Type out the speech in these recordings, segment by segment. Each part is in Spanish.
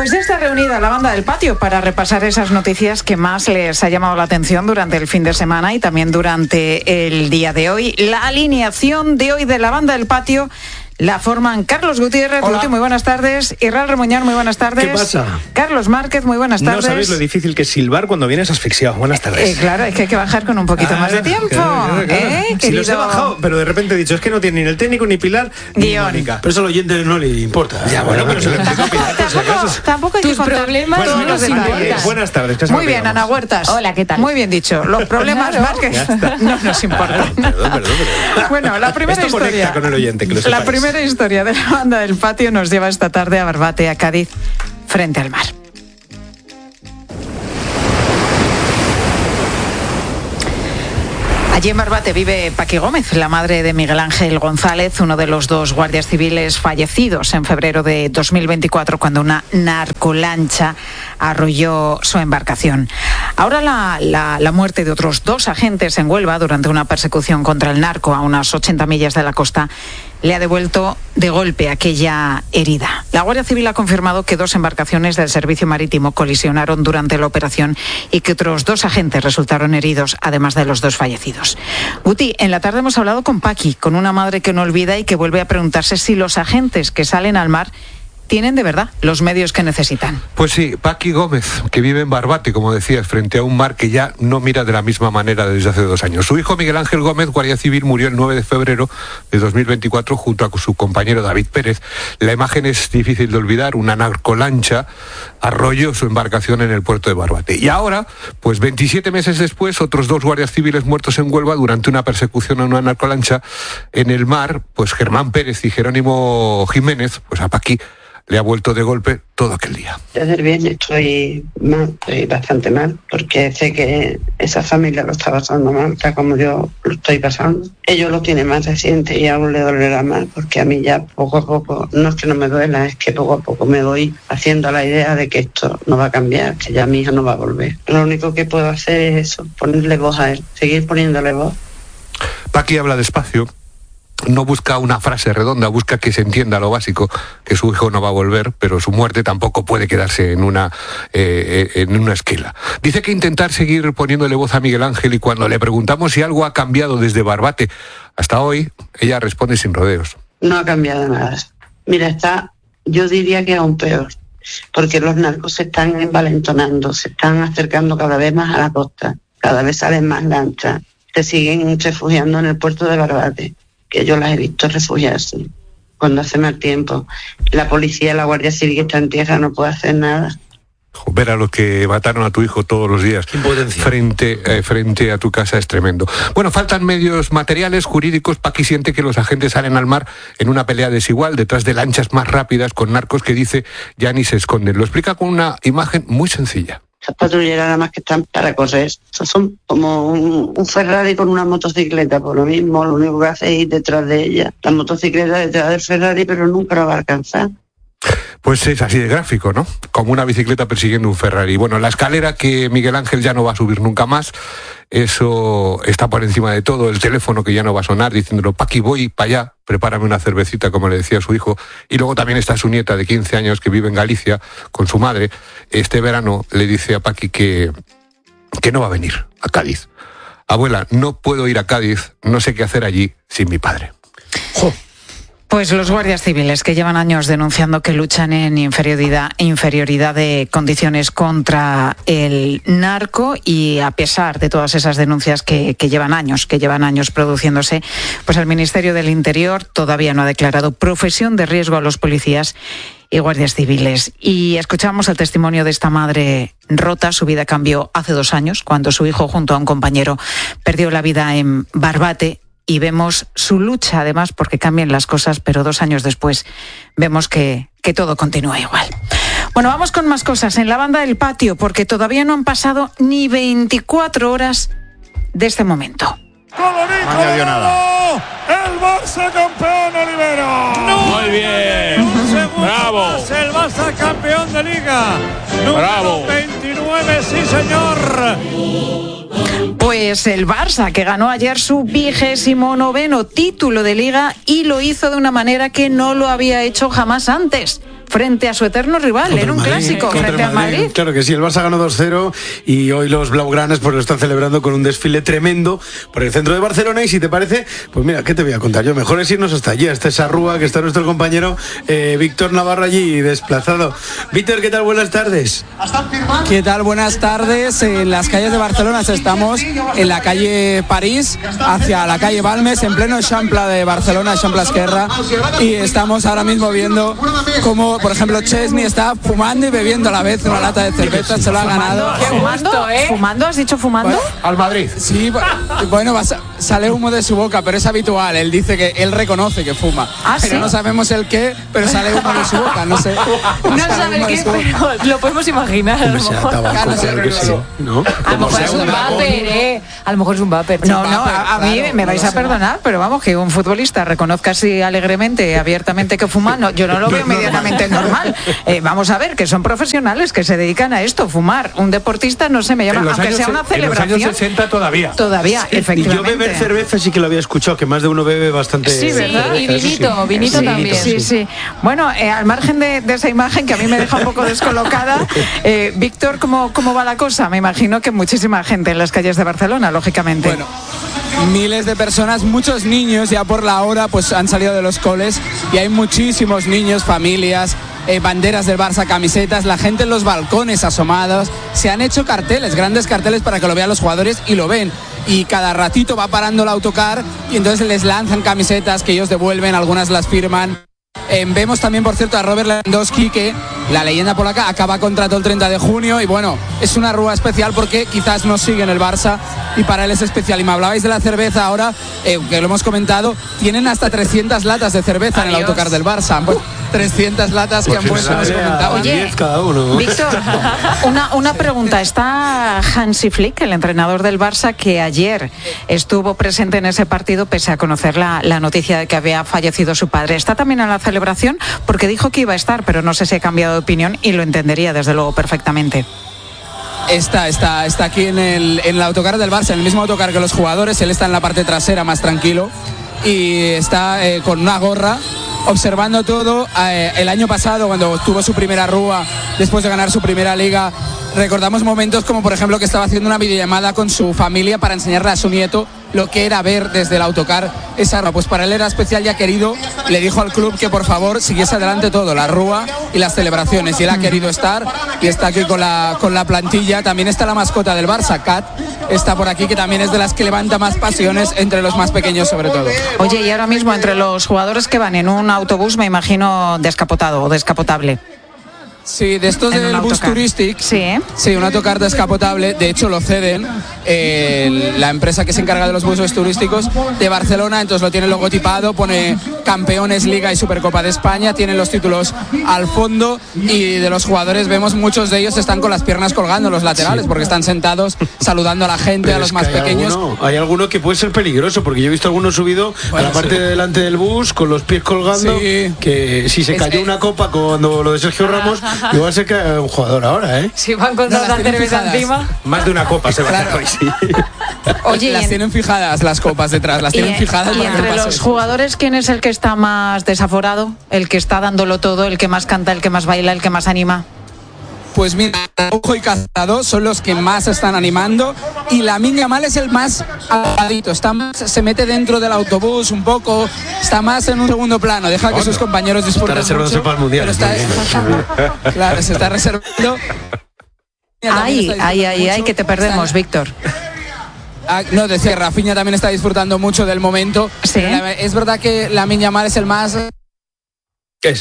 Pues ya está reunida la banda del patio para repasar esas noticias que más les ha llamado la atención durante el fin de semana y también durante el día de hoy. La alineación de hoy de la banda del patio la forman Carlos Gutiérrez, Guti, muy buenas tardes. Israel Remuñán, muy buenas tardes. ¿Qué pasa? Carlos Márquez, muy buenas tardes. No sabéis lo difícil que es silbar cuando vienes asfixiado. Buenas tardes. Claro, es que hay que bajar con un poquito más de tiempo. Claro. Si los he bajado, pero de repente he dicho, es que no tiene ni el técnico, ni Pilar, ni Mónica. Pero eso al oyente no le importa. Ya, bueno, pero se lo explico a Pilar, por si acaso. Tampoco hay que contar problemas todos no los nos detalles. importan. Buenas tardes. Muy bien, Ana Huertas. Hola, ¿qué tal? Muy bien dicho. Los problemas más que no nos importan. Perdón. Bueno, la primera Esto conecta historia con el oyente, que lo la sepáis. primera historia de la banda del patio nos lleva esta tarde a Barbate, a Cádiz, frente al mar. Allí en Barbate vive Paqui Gómez, la madre de Miguel Ángel González, uno de los dos guardias civiles fallecidos en febrero de 2024 cuando una narcolancha arrolló su embarcación. Ahora la muerte de otros dos agentes en Huelva durante una persecución contra el narco a unas 80 millas de la costa le ha devuelto de golpe aquella herida. La Guardia Civil ha confirmado que dos embarcaciones del Servicio Marítimo colisionaron durante la operación y que otros dos agentes resultaron heridos, además de los dos fallecidos. Guti, en la tarde hemos hablado con Paqui, con una madre que no olvida y que vuelve a preguntarse si los agentes que salen al mar tienen de verdad los medios que necesitan. Pues sí, Paqui Gómez, que vive en Barbate, como decías, frente a un mar que ya no mira de la misma manera desde hace 2 años. Su hijo Miguel Ángel Gómez, guardia civil, murió el 9 de febrero de 2024 junto a su compañero David Pérez. La imagen es difícil de olvidar, una narcolancha arrolló su embarcación en el puerto de Barbate. Y ahora, pues 27 meses después, otros dos guardias civiles muertos en Huelva durante una persecución a una narcolancha en el mar, pues Germán Pérez y Jerónimo Jiménez, pues a Paqui le ha vuelto de golpe todo aquel día. Desde el viernes estoy mal, estoy bastante mal, porque sé que esa familia lo está pasando mal, tal como yo lo estoy pasando. Ellos lo tienen más reciente y aún le dolerá más, porque a mí ya poco a poco, no es que no me duela, es que poco a poco me voy haciendo la idea de que esto no va a cambiar, que ya mi hija no va a volver. Lo único que puedo hacer es eso, ponerle voz a él, seguir poniéndole voz. Paqui habla despacio. No busca una frase redonda, busca que se entienda lo básico, que su hijo no va a volver, pero su muerte tampoco puede quedarse en una esquela. Dice que intentar seguir poniéndole voz a Miguel Ángel, y cuando le preguntamos si algo ha cambiado desde Barbate hasta hoy, ella responde sin rodeos. No ha cambiado nada. Mira, yo diría que aún peor, porque los narcos se están envalentonando, se están acercando cada vez más a la costa, cada vez salen más lanchas, se siguen refugiando en el puerto de Barbate, que yo las he visto refugiarse cuando hace mal tiempo. La policía, la Guardia Civil que está en tierra no puede hacer nada. Ver a los que mataron a tu hijo todos los días frente a tu casa es tremendo. Bueno, faltan medios materiales, jurídicos. Paqui siente que los agentes salen al mar en una pelea desigual, detrás de lanchas más rápidas, con narcos que dice ya ni se esconden. Lo explica con una imagen muy sencilla. Esas patrulleras nada más que están para correr. Son como un Ferrari con una motocicleta, por lo mismo, lo único que hace es ir detrás de ella. La motocicleta detrás del Ferrari, pero nunca lo va a alcanzar. Pues es así de gráfico, ¿no? Como una bicicleta persiguiendo un Ferrari. Bueno, la escalera que Miguel Ángel ya no va a subir nunca más, eso está por encima de todo. El teléfono que ya no va a sonar diciéndolo, Paqui, voy para allá, prepárame una cervecita, como le decía su hijo. Y luego también está su nieta de 15 años que vive en Galicia con su madre. Este verano le dice a Paqui que no va a venir a Cádiz. Abuela, no puedo ir a Cádiz, no sé qué hacer allí sin mi padre. ¡Jo! Pues los guardias civiles que llevan años denunciando que luchan en inferioridad de condiciones contra el narco, y a pesar de todas esas denuncias que llevan años produciéndose, pues el Ministerio del Interior todavía no ha declarado profesión de riesgo a los policías y guardias civiles. Y escuchamos el testimonio de esta madre rota. Su vida cambió hace 2 años, cuando su hijo junto a un compañero perdió la vida en Barbate. Y vemos su lucha, además, porque cambian las cosas, pero 2 años después vemos que todo continúa igual. Bueno, vamos con más cosas en la banda del patio, porque todavía no han pasado ni 24 horas de este momento. No añadió nada. El Barça campeón, Olivero. Muy bien. Bravo. Más, el Barça campeón de Liga. Bravo. 29, sí señor. Pues el Barça, que ganó ayer su 29º título de Liga, y lo hizo de una manera que no lo había hecho jamás antes. frente a su eterno rival, en un clásico, frente al Madrid. Claro que sí, el Barça ganó 2-0 y hoy los blaugranas pues lo están celebrando con un desfile tremendo por el centro de Barcelona. Y si te parece, pues mira, ¿qué te voy a contar yo? Mejor es irnos hasta allí, hasta esa rúa que está nuestro compañero Víctor Navarro allí desplazado. Víctor, ¿qué tal? Buenas tardes. ¿Qué tal? Buenas tardes. En las calles de Barcelona estamos en la calle París, hacia la calle Balmes, en pleno Eixample de Barcelona, Eixample Esquerra, y estamos ahora mismo viendo cómo, por ejemplo, Chesney está fumando y bebiendo a la vez una lata de cerveza, se lo ha ganado. ¿Fumando? ¿Has dicho fumando? Bueno, al Madrid. Sí, bueno, sale humo de su boca, pero es habitual. Él dice que él reconoce que fuma. Pero no sabemos el qué, pero sale humo de su boca, no sé. No sabe el qué, pero lo podemos imaginar. A lo mejor. ¿No? A lo mejor es un vapor, A lo mejor es un vapor. No, a mí me vais a perdonar, pero vamos, que un futbolista reconozca así alegremente, abiertamente que fuma, yo no lo veo inmediatamente normal. Vamos a ver, que son profesionales que se dedican a esto, fumar. Un deportista no se me llama, aunque sea una celebración. En los años 60 todavía. Todavía, efectivamente. Y yo beber cerveza sí que lo había escuchado, que más de uno bebe bastante. Sí, ¿verdad? Y vinito también. Sí. Bueno, al margen de esa imagen que a mí me deja un poco descolocada, Víctor, ¿cómo va la cosa? Me imagino que muchísima gente en las calles de Barcelona, lógicamente. Bueno, miles de personas, muchos niños ya por la hora pues han salido de los coles y hay muchísimos niños, familias, banderas del Barça, camisetas, la gente en los balcones asomados, se han hecho carteles, grandes carteles para que lo vean los jugadores y lo ven. Y cada ratito va parando el autocar y entonces les lanzan camisetas que ellos devuelven, algunas las firman. Vemos también, por cierto, a Robert Lewandowski, que la leyenda polaca acaba contrato el 30 de junio y bueno, es una rúa especial porque quizás no sigue en el Barça y para él es especial. Y me hablabais de la cerveza ahora, que lo hemos comentado, tienen hasta 300 latas de cerveza en el autocar del Barça. Pues 300 latas que han puesto, hemos comentado. Oye, cada uno. Víctor, una pregunta. ¿Está Hansi Flick, el entrenador del Barça, que ayer estuvo presente en ese partido pese a conocer la noticia de que había fallecido su padre? ¿Está también en la celebración? Porque dijo que iba a estar, pero no sé si ha cambiado de opinión y lo entendería desde luego perfectamente. Está aquí en el autocar del Barça, en el mismo autocar que los jugadores. Él está en la parte trasera más tranquilo y está con una gorra observando todo. El año pasado, cuando tuvo su primera rúa después de ganar su primera liga, recordamos momentos como por ejemplo que estaba haciendo una videollamada con su familia para enseñarle a su nieto lo que era ver desde el autocar esa rúa. Pues para él era especial y ha querido, le dijo al club que por favor siguiese adelante todo, la rúa y las celebraciones, y él ha querido estar y está aquí con la plantilla. También está la mascota del Barça, Kat, está por aquí, que también es de las que levanta más pasiones entre los más pequeños sobre todo. Oye, y ahora mismo entre los jugadores que van en un autobús, me imagino descapotado o descapotable. Sí, de estos del bus turístico. Sí, un autocar descapotable. De hecho, lo ceden la empresa que se encarga de los buses turísticos de Barcelona. Entonces lo tiene logotipado, pone Campeones, Liga y Supercopa de España. Tienen los títulos al fondo y de los jugadores vemos muchos de ellos están con las piernas colgando los laterales, porque están sentados saludando a la gente, pero a los más pequeños. Hay alguno que puede ser peligroso, porque yo he visto algunos subido a la parte de delante del bus con los pies colgando, que si se cayó una copa cuando lo de Sergio Ramos, igual se cae un jugador ahora, ¿eh? Si van con tanta cerveza encima. Más de una copa se va a caer hoy, sí. Oye, las tienen fijadas las copas detrás, las tienen fijadas. Y entre los jugadores, ¿quién es el que está más desaforado? ¿El que está dándolo todo, el que más canta, el que más baila, el que más anima? Pues mira, Ojo y Cazado son los que más están animando y Lamine Yamal es el más apagadito, se mete dentro del autobús un poco, está más en un segundo plano, deja que sus compañeros disfruten mucho, para el mundial, claro, se está reservando. Ay, que te perdemos, Víctor. No, decía, Rafinha también está disfrutando mucho del momento. ¿Sí? Es verdad que Lamine Yamal es el más... Es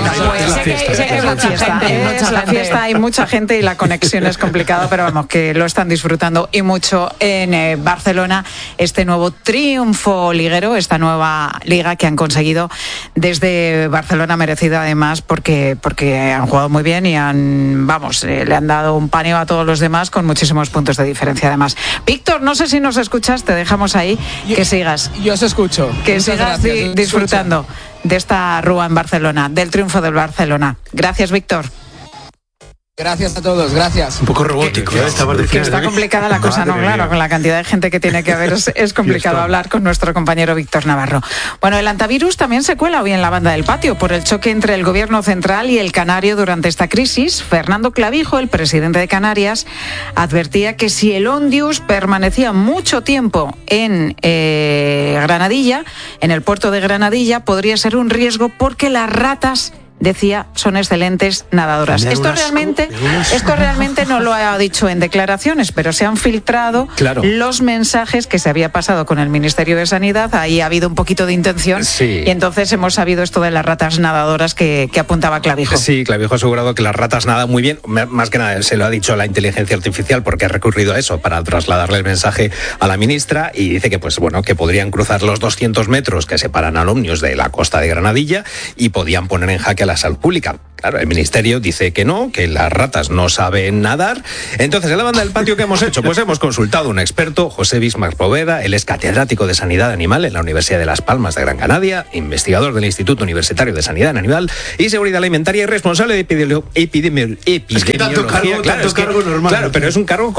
la fiesta, hay mucha gente y la conexión es complicada, pero vamos, que lo están disfrutando y mucho en Barcelona, este nuevo triunfo liguero, esta nueva liga que han conseguido desde Barcelona, merecida además porque han jugado muy bien y le han dado un paneo a todos los demás con muchísimos puntos de diferencia además. Víctor, no sé si nos escuchas, te dejamos ahí, que sigas. Yo os escucho. Que sigas disfrutando de esta rúa en Barcelona, del triunfo del Barcelona. Gracias, Víctor. Gracias a todos, gracias. Un poco robótico, esta parte que está complicada la cosa, no, claro, con la cantidad de gente que tiene que haber es complicado hablar con nuestro compañero Víctor Navarro. Bueno, el antivirus también se cuela hoy en la banda del patio por el choque entre el gobierno central y el canario durante esta crisis. Fernando Clavijo, el presidente de Canarias, advertía que si el Ondius permanecía mucho tiempo en Granadilla, en el puerto de Granadilla, podría ser un riesgo porque las ratas, decía, son excelentes nadadoras. Esto realmente no lo ha dicho en declaraciones, pero se han filtrado los mensajes que se había pasado con el Ministerio de Sanidad. Ahí ha habido un poquito de intención y entonces hemos sabido esto de las ratas nadadoras que apuntaba Clavijo. Sí, Clavijo ha asegurado que las ratas nadan muy bien. Más que nada se lo ha dicho la inteligencia artificial porque ha recurrido a eso para trasladarle el mensaje a la ministra y dice que que podrían cruzar los 200 metros que separan al Omnius de la costa de Granadilla y podían poner en jaque a la salud pública. Claro, el ministerio dice que no, que las ratas no saben nadar. Entonces, en la banda del patio, ¿qué hemos hecho? Pues hemos consultado a un experto, José Bismarck Poveda. Él es catedrático de Sanidad Animal en la Universidad de Las Palmas de Gran Canaria, investigador del Instituto Universitario de Sanidad Animal y Seguridad Alimentaria y responsable de epidemiología. Es que tanto cargo normal. Claro, pero es un cargo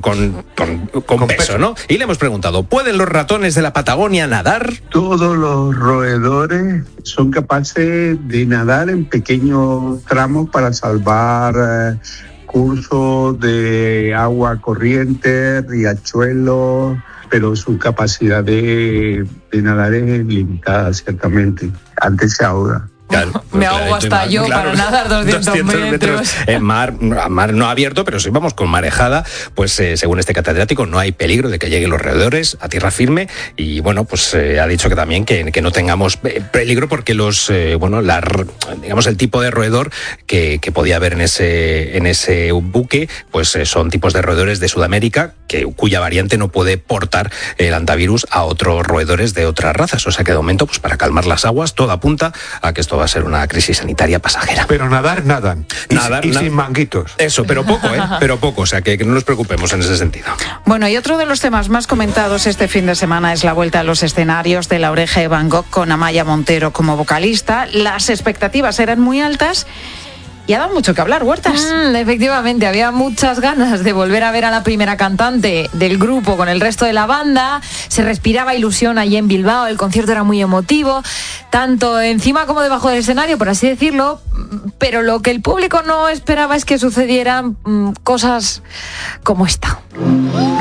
con peso, ¿no? Y le hemos preguntado, ¿pueden los ratones de la Patagonia nadar? Todos los roedores son capaces de nadar en pequeños tramos para salvar cursos de agua corriente, riachuelos, pero su capacidad de nadar es limitada, ciertamente. Antes se ahoga. Claro, me ahogo hasta yo para nadar 200 metros. En mar no abierto, pero si vamos con marejada, pues según este catedrático no hay peligro de que lleguen los roedores a tierra firme y ha dicho que también que no tengamos peligro porque digamos el tipo de roedor que podía haber en ese buque, pues son tipos de roedores de Sudamérica cuya variante no puede portar el antivirus a otros roedores de otras razas. O sea que de momento, pues para calmar las aguas, todo apunta a que esto va a ser una crisis sanitaria pasajera. Pero nadan. Y sin manguitos. Eso, pero poco, pero poco. O sea que no nos preocupemos en ese sentido. Bueno, y otro de los temas más comentados este fin de semana es la vuelta a los escenarios de La Oreja de Van Gogh con Amaya Montero como vocalista. Las expectativas eran muy altas y ha dado mucho que hablar, Huertas. Efectivamente, había muchas ganas de volver a ver a la primera cantante del grupo con el resto de la banda. Se respiraba ilusión allí en Bilbao, el concierto era muy emotivo, tanto encima como debajo del escenario, por así decirlo, pero lo que el público no esperaba es que sucedieran cosas como esta.